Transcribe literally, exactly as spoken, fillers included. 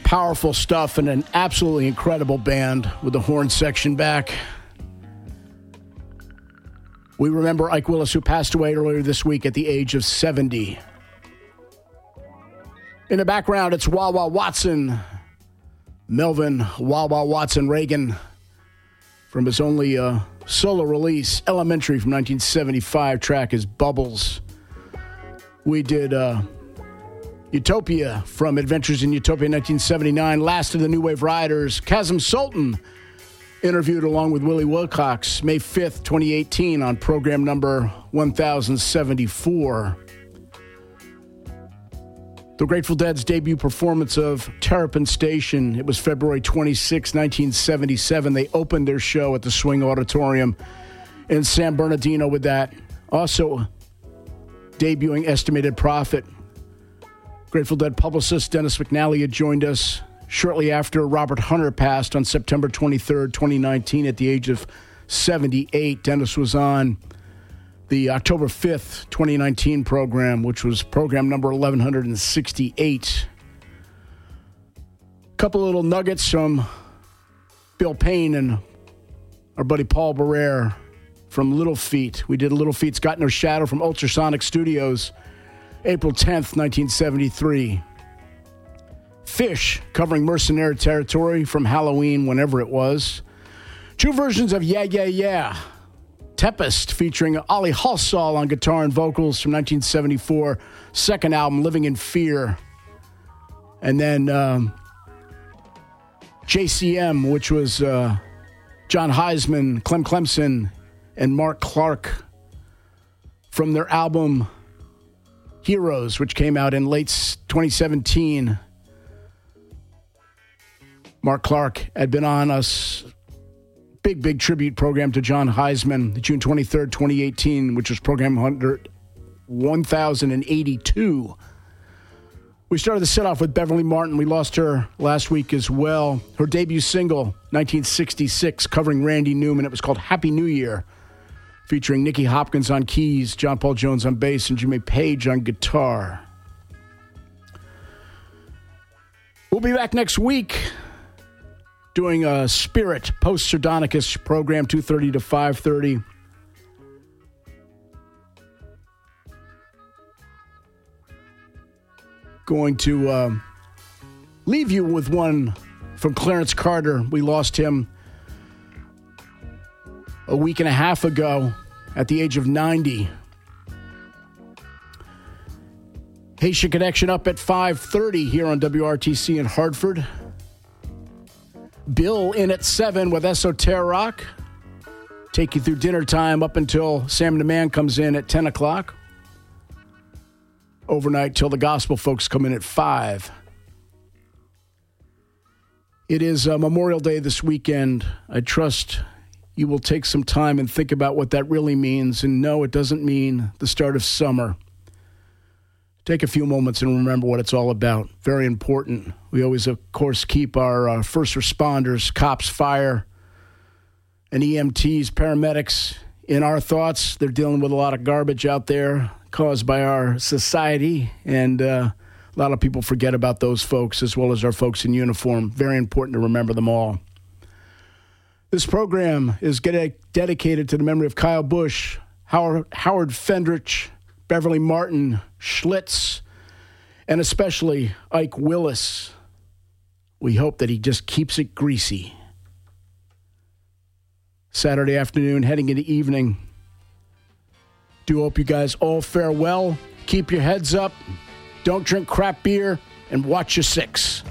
powerful stuff and an absolutely incredible band with the horn section back. We remember Ike Willis, who passed away earlier this week at the age of seventy. In the background, it's Wah Wah Watson, Melvin Wah Wah Watson Reagan, from his only uh, solo release, Elementary, from nineteen seventy-five. Track is Bubbles. We did uh, Utopia from Adventures in Utopia nineteen seventy-nine. Last of the New Wave Riders, Kazim Sultan, interviewed along with Willie Wilcox, May fifth, twenty eighteen, on program number one thousand seventy-four. The Grateful Dead's debut performance of Terrapin Station. It was February twenty-sixth, nineteen seventy-seven. They opened their show at the Swing Auditorium in San Bernardino with that. Also debuting Estimated Prophet. Grateful Dead publicist Dennis McNally had joined us shortly after Robert Hunter passed on September twenty-third, twenty nineteen, at the age of seventy-eight. Dennis was on the October fifth, twenty nineteen program, which was program number eleven sixty-eight. A couple little nuggets from Bill Payne and our buddy Paul Barrere from Little Feat. We did Little Feat's Got No Shadow from Ultrasonic Studios, April tenth, nineteen seventy-three. Fish, covering Mercenary Territory from Halloween, whenever it was. Two versions of Yeah, Yeah, Yeah. Tempest, featuring Ollie Halsall on guitar and vocals, from nineteen seventy-four. Second album, Living in Fear. And then um, J C M, which was uh, John Heisman, Clem Clemson, and Mark Clark, from their album Heroes, which came out in late twenty seventeen. Mark Clark had been on us big, big tribute program to John Heisman, June twenty-third, twenty eighteen, which was program one thousand eighty-two. We started the set off with Beverly Martin. We lost her last week as well. Her debut single, nineteen sixty-six, covering Randy Newman. It was called Happy New Year, featuring Nicky Hopkins on keys, John Paul Jones on bass, and Jimmy Page on guitar. We'll be back next week doing a Spirit post-Sardonicus program, two thirty to five thirty. Going to um, leave you with one from Clarence Carter. We lost him a week and a half ago at the age of ninety. Haitian Connection up at five thirty here on W R T C in Hartford. Bill in at seven with Esoteric. Take you through dinner time up until Sam the Man comes in at ten o'clock. Overnight till the gospel folks come in at five. It is uh, Memorial Day this weekend. I trust you will take some time and think about what that really means. And no, it doesn't mean the start of summer. Take a few moments and remember what it's all about. Very important. We always, of course, keep our uh, first responders, cops, fire, and E M Ts, paramedics in our thoughts. They're dealing with a lot of garbage out there caused by our society, and uh, a lot of people forget about those folks as well as our folks in uniform. Very important to remember them all. This program is get- dedicated to the memory of Kyle Busch, Howard, Howard Fendrich, Beverly Martin, Schlitz, and especially Ike Willis. We hope that he just keeps it greasy. Saturday afternoon, heading into evening. Do hope you guys all fare well. Keep your heads up. Don't drink crap beer, and watch your six.